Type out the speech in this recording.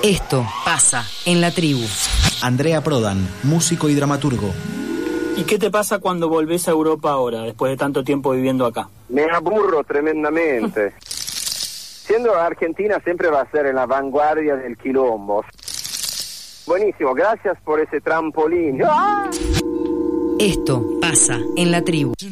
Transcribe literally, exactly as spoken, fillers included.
Esto pasa en la tribu. Andrea Prodan, músico y dramaturgo. ¿Y qué te pasa cuando volvés a Europa ahora, después de tanto tiempo viviendo acá? Me aburro tremendamente. Siendo Argentina siempre va a ser en la vanguardia del quilombo. Buenísimo, gracias por ese trampolín. ¡Ah! Esto pasa en la tribu.